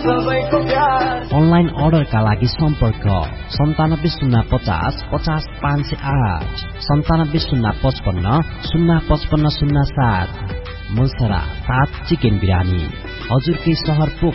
सबैको प्यार। अनलाइन अर्डरका लागि सम्पर्क 9705500508 9705505507। मुलसरा 7 चिकन बिरानी हजुरकै सहर पोखरा